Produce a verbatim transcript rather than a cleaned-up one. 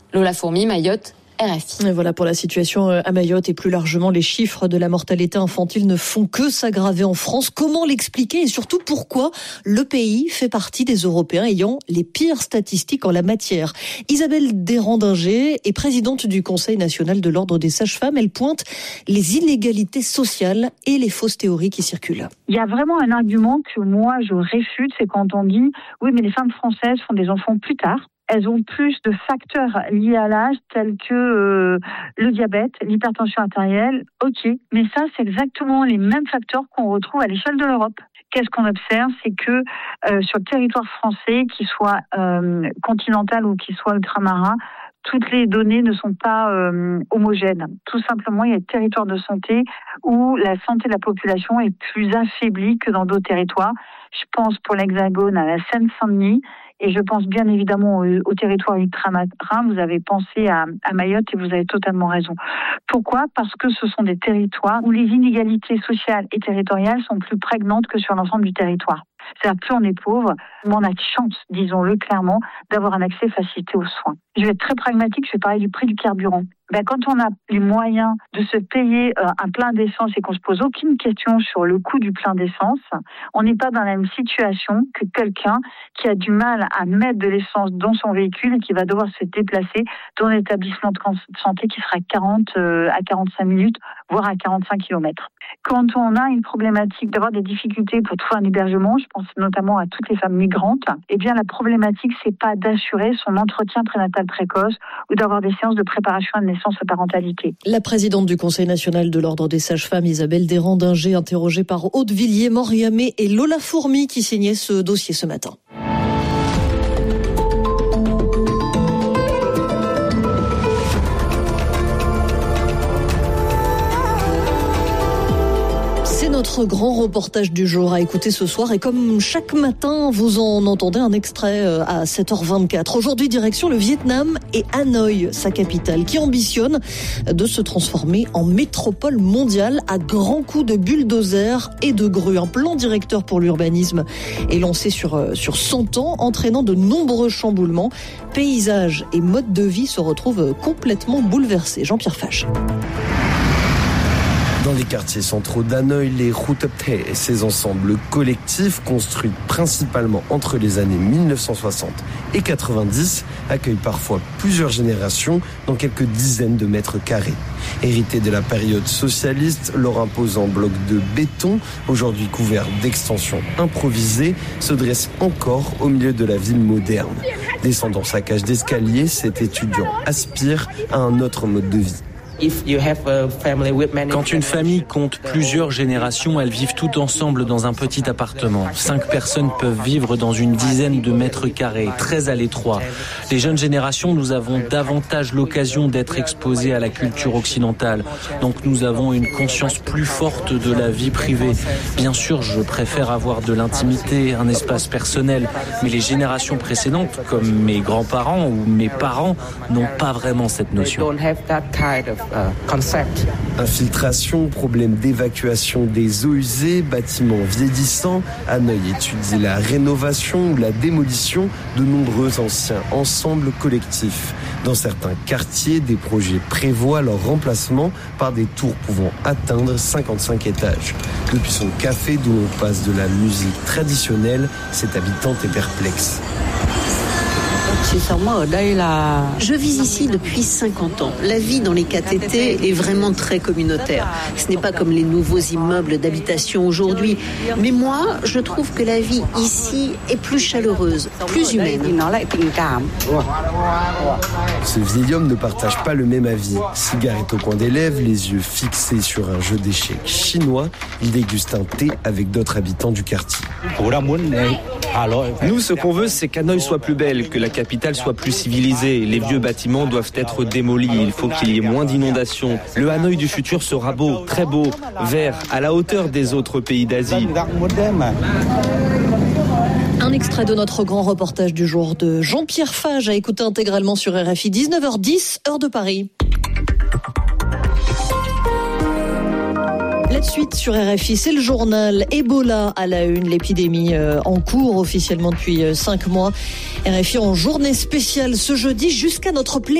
Lola Fourmi, Mayotte, R F I. Et voilà pour la situation à Mayotte et plus largement les chiffres de la mortalité infantile ne font que s'aggraver en France. Comment l'expliquer et surtout pourquoi le pays fait partie des Européens ayant les pires statistiques en la matière? Isabelle Desrandinger est présidente du Conseil national de l'Ordre des sages-femmes. Elle pointe les inégalités sociales et les fausses théories qui circulent. Il y a vraiment un argument que moi je réfute, c'est quand on dit oui mais les femmes françaises font des enfants plus tard. Elles ont plus de facteurs liés à l'âge tels que euh, le diabète, l'hypertension artérielle. Ok, mais ça, c'est exactement les mêmes facteurs qu'on retrouve à l'échelle de l'Europe. Qu'est-ce qu'on observe, c'est que euh, sur le territoire français, qu'il soit euh, continental ou qu'il soit ultramarin, toutes les données ne sont pas euh, homogènes. Tout simplement, il y a des territoires de santé où la santé de la population est plus affaiblie que dans d'autres territoires. Je pense pour l'Hexagone à la Seine-Saint-Denis. Et je pense bien évidemment au, au territoire ultramarin. Vous avez pensé à, à Mayotte et vous avez totalement raison. Pourquoi ? Parce que ce sont des territoires où les inégalités sociales et territoriales sont plus prégnantes que sur l'ensemble du territoire. C'est-à-dire plus on est pauvre, moins on a de chance, disons-le clairement, d'avoir un accès facilité aux soins. Je vais être très pragmatique, je vais parler du prix du carburant. Ben, quand on a les moyens de se payer euh, un plein d'essence et qu'on se pose aucune question sur le coût du plein d'essence, on n'est pas dans la même situation que quelqu'un qui a du mal à mettre de l'essence dans son véhicule et qui va devoir se déplacer dans un établissement de santé qui sera quarante euh, à quarante-cinq minutes, voire à quarante-cinq kilomètres. Quand on a une problématique d'avoir des difficultés pour trouver un hébergement, je pense notamment à toutes les femmes migrantes, eh bien la problématique c'est pas d'assurer son entretien prénatal précoce ou d'avoir des séances de préparation à la naissance à parentalité. La présidente du Conseil national de l'Ordre des sages-femmes, Isabelle Desrandinger, interrogée par Aude Villiers, Moriamé et Lola Fourmi qui signaient ce dossier ce matin. Notre grand reportage du jour à écouter ce soir et comme chaque matin, vous en entendez un extrait à sept heures vingt-quatre. Aujourd'hui, direction le Vietnam et Hanoï, sa capitale, qui ambitionne de se transformer en métropole mondiale à grands coups de bulldozer et de grues. Un plan directeur pour l'urbanisme est lancé sur, sur cent ans, entraînant de nombreux chamboulements. Paysages et modes de vie se retrouvent complètement bouleversés. Jean-Pierre Fage. Dans les quartiers centraux d'Hanoï, les Ruthapte et ses ensembles collectifs, construits principalement entre les années mille neuf cent soixante et quatre-vingt-dix, accueillent parfois plusieurs générations dans quelques dizaines de mètres carrés. Hérités de la période socialiste, leur imposant bloc de béton, aujourd'hui couvert d'extensions improvisées, se dresse encore au milieu de la ville moderne. Descendant sa cage d'escalier, cet étudiant aspire à un autre mode de vie. Quand une famille compte plusieurs générations, elles vivent toutes ensemble dans un petit appartement. Cinq personnes peuvent vivre dans une dizaine de mètres carrés, très à l'étroit. Les jeunes générations, nous avons davantage l'occasion d'être exposés à la culture occidentale. Donc nous avons une conscience plus forte de la vie privée. Bien sûr, je préfère avoir de l'intimité, un espace personnel. Mais les générations précédentes, comme mes grands-parents ou mes parents, n'ont pas vraiment cette notion. Concept. Infiltration, problème d'évacuation des eaux usées, bâtiments vieillissants. Hanoï étudie la rénovation ou la démolition de nombreux anciens ensembles collectifs. Dans certains quartiers, des projets prévoient leur remplacement par des tours pouvant atteindre cinquante-cinq étages. Depuis son café d'où l'on passe de la musique traditionnelle, cette habitante est perplexe. Je vis ici depuis cinquante ans. La vie dans les K T T est vraiment très communautaire. Ce n'est pas comme les nouveaux immeubles d'habitation aujourd'hui. Mais moi, je trouve que la vie ici est plus chaleureuse, plus humaine. Ce vieil homme ne partage pas le même avis. Cigarette au coin des lèvres, les yeux fixés sur un jeu d'échecs chinois, il déguste un thé avec d'autres habitants du quartier. Nous, ce qu'on veut, c'est qu'Hanoï soit plus belle, que la capitale soit plus civilisée. Les vieux bâtiments doivent être démolis. Il faut qu'il y ait moins d'inondations. Le Hanoï du futur sera beau, très beau, vert, à la hauteur des autres pays d'Asie. Un extrait de notre grand reportage du jour de Jean-Pierre Fage à écouter intégralement sur R F I, dix-neuf heures dix, heure de Paris. Là de suite sur R F I, c'est le journal Ebola à la une, l'épidémie en cours officiellement depuis cinq mois. R F I en journée spéciale ce jeudi jusqu'à notre plaisir.